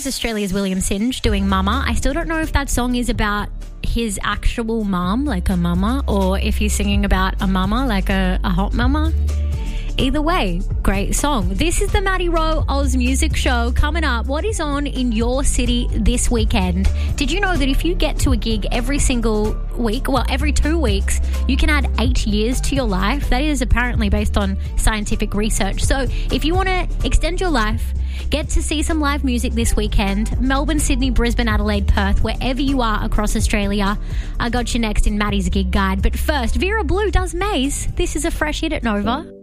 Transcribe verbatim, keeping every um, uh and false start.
is Australia's William Singe doing Mama. I still don't know if that song is about his actual mum, like a mama, or if he's singing about a mama, like a, a hot mama. Either way, great song. This is the Maddie Rowe Oz Music Show. Coming up, what is on in your city this weekend? Did you know that if you get to a gig every single week, well, every two weeks, you can add eight years to your life? That is apparently based on scientific research. So if you want to extend your life, get to see some live music this weekend. Melbourne, Sydney, Brisbane, Adelaide, Perth, wherever you are across Australia. I got you next in Maddie's Gig Guide. But first, Vera Blue does Maze. This is a fresh hit at Nova.